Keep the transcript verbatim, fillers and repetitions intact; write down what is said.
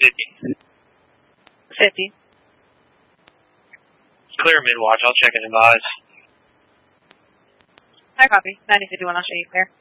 fifty. fifty. Clear mid-watch. I'll check in advise. I copy. ninety fifty-one, I'll show you clear.